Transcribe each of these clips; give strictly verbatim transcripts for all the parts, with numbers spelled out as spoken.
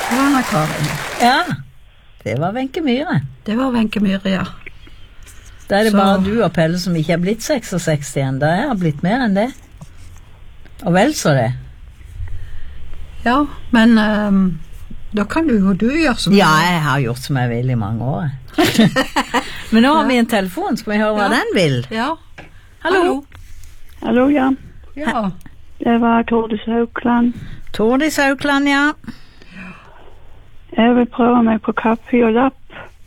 Det var Anna Karin. Ja, det var Wenche Myhre. Det var Wenche Myhre, ja. Da er det Så... bare du og Pelle som ikke har blitt seksogseksti igjen. Da er jeg blitt mer enn det. Og vel så det. Ja, men um, da kan du jo du gjøre som Ja, jeg har gjort som jeg vil i mange år. Men nå har ja. vi en telefon. Skal vi høre hva ja. den vil? Ja. Hallo. Hallo, Hallo ja. Ja. Det var Tordis Haukland. Tordis Haukland, ja. Jeg vil prøve meg på kaffe og lapp.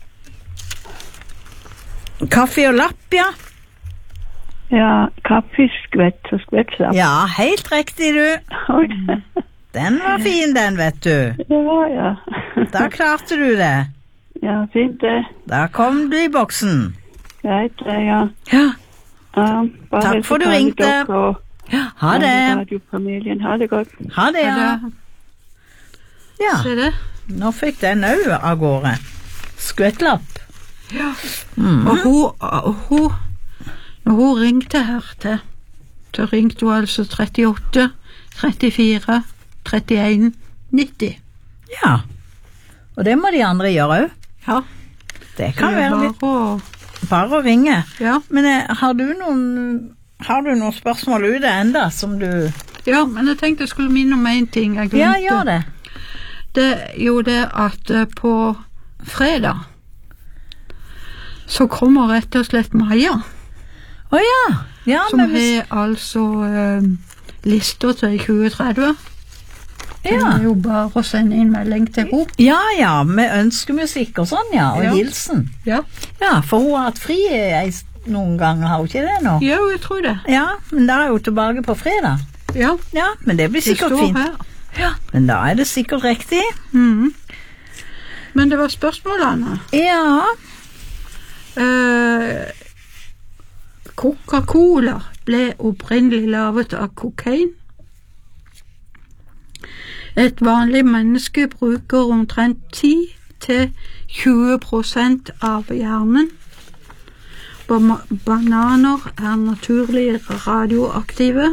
Kaffe og lapp, ja. Ja, kaffeskvett og skvettlapp. Ja, helt riktig, du. Okay. Den var fin, den, vet du. Det var, ja. Da klarte du det. Ja, fint det. Da kom du i boksen. Greit det, ja. Ja. Um, Takk for du ringte. Og, ja, ha det. Radiofamilien, ha det godt. Ha det, ja. Ja, se det. Nå fikk den også av gårde. Skvettlapp. Ja, mm. og hun, og hun, når hun ringte her til, så ringte hun altså trettiåtte, trettifire, trettien, nitti. Ja, og det må de andre gjøre også. Ja. Det kan det være litt, å... bare å ringe. Ja. Men eh, har du noen, har du noen spørsmål ute enda som du... Ja, men jeg tenkte jeg skulle minne om en ting jeg glemte. Ja, gjør det. Det jo det at uh, på fredag så kommer rett og slett Maja. Å oh, ja. ja. Som men hvis... har altså uh, lister til tjue tretti. Det Ja. er jo bare å sende inn melding til henne. Ja, ja, med ønskemusikk og sånn, ja, og Ja. hilsen. Ja. Ja, for hun har hatt fri eh, noen ganger, har hun ikke det nå? Jo, jeg tror det. Ja, men da er hun tilbake på fredag. Ja, Ja, men det blir det sikkert står fint. her. Ja, men da er det sikkert riktig. Mhm. Men det var spørsmålene. Ja. Uh, Coca-Cola ble opprinnelig lavet av kokain. Et vanlig menneske bruker omtrent ti til tjue prosent av hjernen. Ba- bananer er naturlig radioaktive.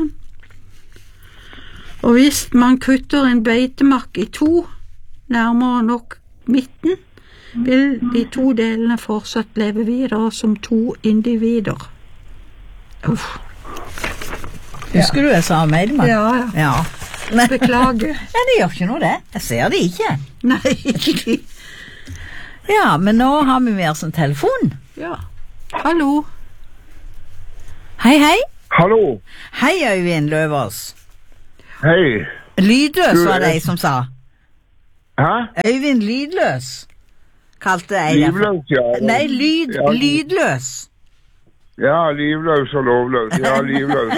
Og hvis man kutter en beitemark i to, nærmere nok midten, vil de to delene fortsatt leve videre som to individer. Uff. Husker du jeg sa meg, man? Ja, ja. Ja. Men, Beklager. ja, det gjør ikke noe det. Jeg ser det ikke. Nei. Ja, men nå har vi med oss en telefon. Ja. Hallo. Hei, hei. Hallo. Hei, Øyvind Løvås. Hei. Lydløs Du, var det jeg- jeg som sa. Hæ? Øyvind Lydløs, kalte jeg det. Livløs, ja. Nei, lyd, Ja. lydløs. Ja, livløs og lovløs. Ja, livløs.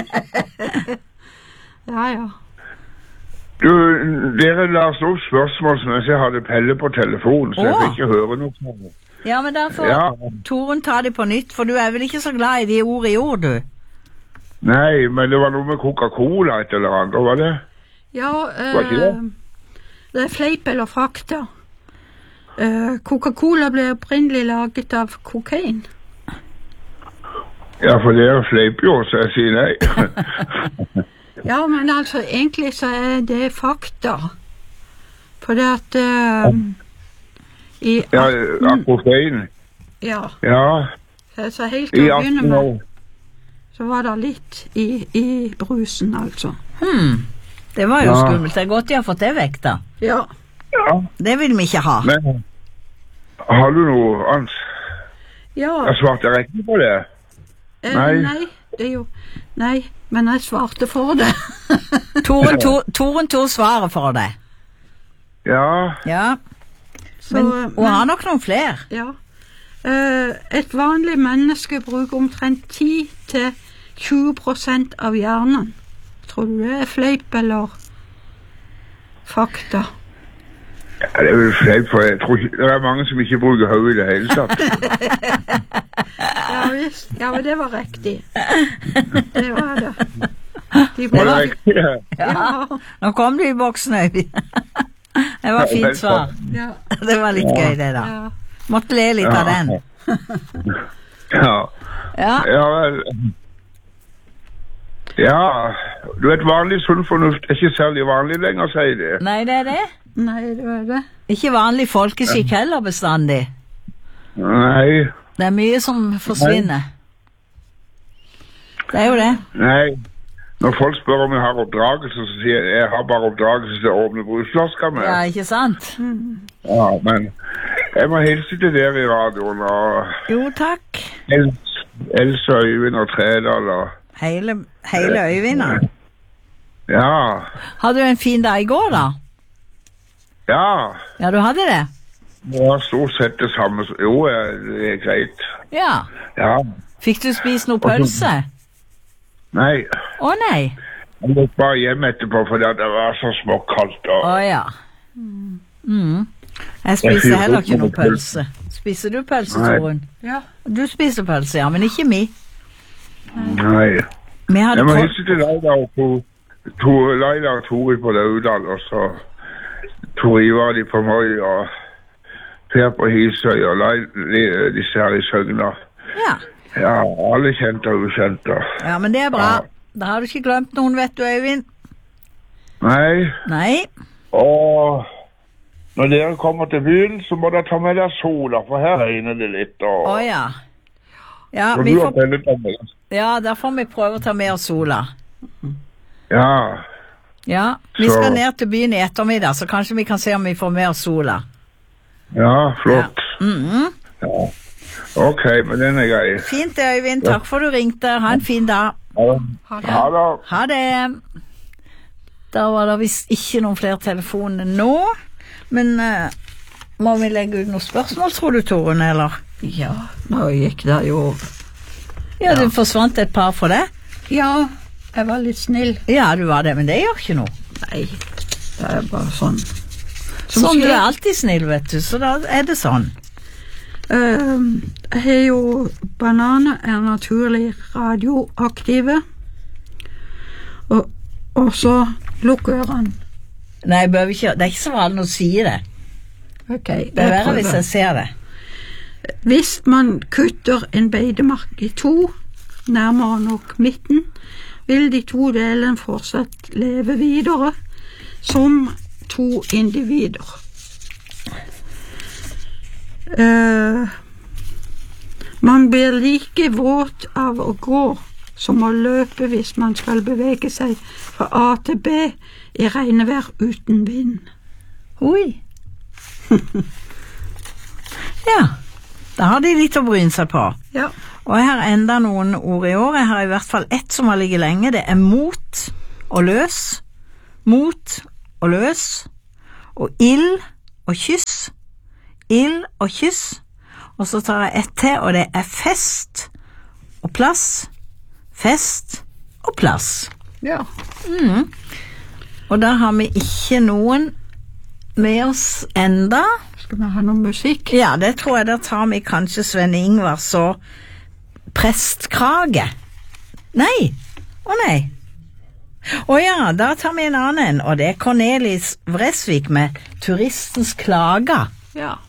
Ja, ja. Du, dere leste opp spørsmål som jeg ikke hadde Pelle på telefonen, så jeg Åh. fikk ikke høre noe fra henne. Ja, men da får Ja. Torunn ta det på nytt, for du er vel ikke så glad i de ord i ord, du? Nei, men det var noe med Coca-Cola et eller annet, hva var det? Ja, Hva sier eh, du? det er fleip eller fakta. Eh, Coca-Cola ble opprinnelig laget av kokain. Ja, for dere fleiper jo, så jeg sier nei. Ja, men altså, egentlig så er det fakta. For det at eh, i Ja, atten av kokain. Ja, Ja, så, så helt i til å begynne atten med, år. så var det litt i, i brusen, altså. Hmm, det var jo Ja. skummelt. Det er godt de har fått det vekk, da. Ja. Ja, Det vil vi ikke ha. men har du noe annet? Ja, Jeg svarte riktig på det. eh, nei. nei, det er jo Nei, men jeg svarte for det. Torunn to, Torunn tog svaret for deg. Ja, Ja, Så, men men- hun har nok noen flere. Ja. Eh, et vanlig menneske bruker omtrent ti til tjue prosent av hjernen. Tror du det er fleip eller fakta? Ja, det er vel fleip, for jeg tror ikke, det er mange som ikke bruker hodet i det hele tatt. Ja visst. Ja, men det var riktig. Det var det. De Var det ble... riktig? Ja. Nå kom du i boksen, Øyvind. Det var fint svar. Ja. Det var litt gøy, det da. Ja. Måtte le litt av den. Ja, Ja, ja vel. Ja, du vet vanlig sunn fornuft er ikke særlig vanlig lenger, sier det. nei, det er det. Nei, det er det. Ikke vanlig folkeskikk heller bestandig. Nei. Det er mye som forsvinner. Det er jo det. Nei. Når folk spør om jeg har oppdragelse, så sier jeg jeg har bare oppdragelse til å åpne brusflasker med. Ja, ikke sant? Ja, men jeg må hilse til dere i radioen, og Jo, takk. Els, Else Øyvind og Tredal, og Hele, hele Øyvind. ja, Hadde du en fin dag i går, da? ja, Ja, du hadde det? det var stort sett det samme. som- Jo, det er greit. Ja. Ja, Fikk du spise noe pølse? nei, Å nei. jeg gikk bare hjem etterpå, fordi at det var så småkaldt. Å Og ja. Mm. Jeg Jeg spiser fyrer heller opp ikke noe noe pølse. Spiser du pølse, Nei. Torunn? Ja. Du spiser pølse, ja, men ikke mi. nei, Vi hadde jeg må ko- hilse til Leila og to, to, Leila og Tori på Laudal, og så Tor Ivar de på Moi, og Per på Hisøy, og Leila, disse her i Søgna. Ja. Ja, alle kjente og ukjente. Ja, men det er bra. Ja. Da har du ikke glemt noen, vet du, Øyvind. Nei, Nei. og når dere kommer til byen, så må dere ta med dere sola, for her regner det litt. Og, Å ja. Ja, og vi du har får, pellet av meg. ja, da får vi prøve å ta med oss sola. Ja, Ja, vi Så- skal ned til byen i ettermiddag, så kanskje vi kan se om vi får med oss sola. ja, flott. Mhm. Ja. Ok, men den er grei. Fint, Øyvind. Takk for du ringte. Ha en fin dag. Ja. Ha det. Ha det. Ha det. Da var det visst ikke noen flere telefoner nå, men eh, må vi legge ut noen spørsmål, tror du, Torunn, eller? Ja, nå gikk det jo... Ja, det forsvant et par for det. Ja, jeg var litt snill. Ja, du var det, men det gjør ikke noe. Nei, det er bare sånn. Som Sånn, du skjer. er alltid snill, vet du, så da er det sånn. Ehm, jeg har jo bananer er naturlig radioaktive. Og, og så lukk ørene. Nei, jeg behøver ikke, det er ikke så vanlig å si det. Ok, Det er verre hvis jeg ser det. Hvis man kutter en beitemark i to, nærmere nok midten, vil de to delene fortsatt leve videre som to individer. Eh, man blir like våt av å gå som å løpe hvis man skal bevege seg fra A til B i regnvær uten vind. Oi. Ja, da har de litt å bryne seg på. Ja. Og jeg har enda noen ord i år. Jeg har i hvert fall ett som har ligget lenge. Det er mot og løs. Mot og løs. Og ild og kyss. Ild og kyss. Og så tar jeg ett til, og det er fest og plass. Fest og plass. Ja. Mm. Og da har vi ikke noen med oss enda. Skal vi ha noe musikk? Ja, det tror jeg. Da tar vi kanskje Sven Ingvars og Prestkrage. Nei, å nei. Å ja, da tar vi en annen, og det er Cornelis Vresvik med Turistens klager. Ja.